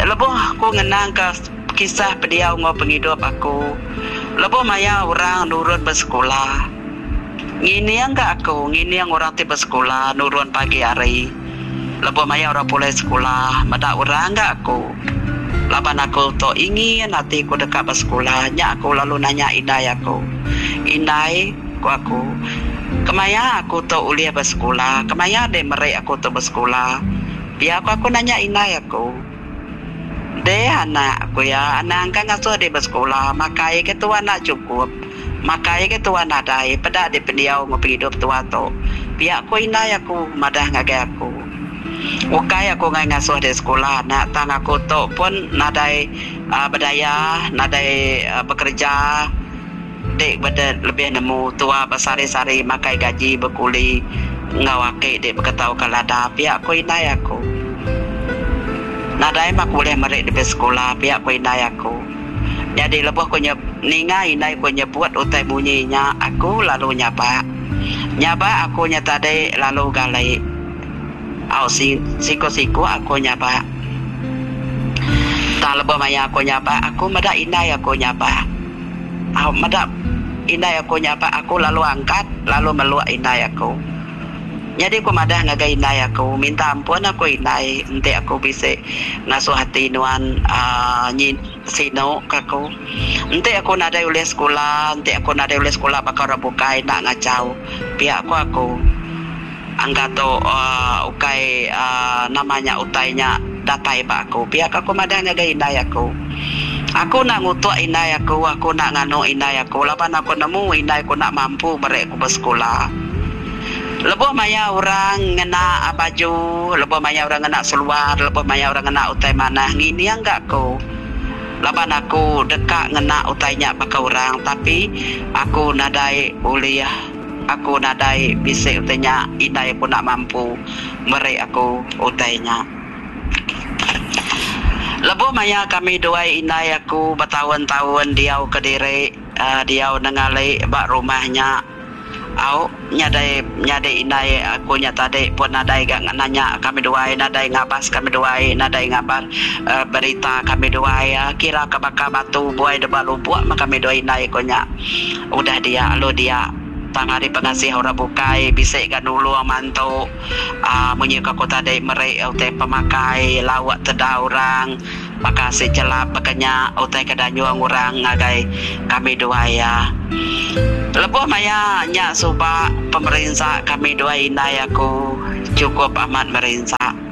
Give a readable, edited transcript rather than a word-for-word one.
Lebuh aku ngenang ke kisah beliau ngau penghidup aku. Lebuh maya orang nurun bersekolah. Ngini yang aku, ngini yang orang tiba sekolah nurun pagi hari. Lebuh maya orang pulai sekolah, mada orang enggak aku. Laban aku to ingin hati aku dekat bersekolah, nya aku lalu nanya indai aku. Indai aku kemaya aku to uliah bersekolah, kemaya de merek aku to bersekolah. Biar aku nanya indai aku. De anak aku ya, anak kan ngasuh di bersekolah, makai ke tua nak cukup. Makai ke tua nak dai, pada di pendiau ngopi hidup tua to. Biar aku indai aku madah ngagai aku. Ukai aku ngai ngasuh di sekolah, nak tang aku to pun nadai berdaya, nadai bekerja. Dek benda lebih nemu tua bersari-sari makai gaji berkuli ngawake dek berketau kalada. Biar aku indai aku. Nadai mak boleh merek di sekolah, pihak ko indai aku. Jadi lebuh ko ningai indai ko nyebut utai bunyinya, aku lalu nyaba. Nyaba aku nyata de lalu galai. Au siku aku nyaba. Tak lebuh maya aku nyaba, aku mada indai aku nyaba. Au mada indai aku nyaba, aku lalu angkat, lalu meluak indai aku. Jadi aku madah ngagai indai aku, minta ampun aku indai, nanti aku bisa ngasuh hati nuan nyin sino aku. Nanti aku nadai oleh sekolah, bakal rabukai nak ngacau. Pihak aku angkat tu ukai namanya utainya datai pak aku. Pihak aku madah ngagai indai aku. Aku nak ngutuk indai aku nak nganu indai aku. Lapan aku nemu indai aku nak mampu merek aku bersekolah. Lebuh maya orang ngena baju, lebuh maya orang ngena seluar, lebuh maya orang ngena utai mana ngini enggak aku. Laban aku dekat ngena utainya pakai orang, tapi aku nadai uliah, aku nadai bisa utainya indai pun nak mampu merek aku utainya. Lebuh maya kami dua indai aku bertahun-tahun diau ke diri, diau nengalai bak rumahnya. Au nyadai indai aku nyata de pun nadai gak nanya kami dua nadai ngabas kami dua nadai ngabar berita kami dua ya kira kebakar batu buai de balu buat maka kami dua indai konya udah dia lo dia tangari pengasih orang bukai bisik kan dulu mantu menyuka kota de merek utai pemakai lawak teda orang makasih celap pakanya utai kedanyuang orang ngagai kami dua ya. Lebuh maya nya subak pemerintah kami dua indai aku cukup amat merinsak.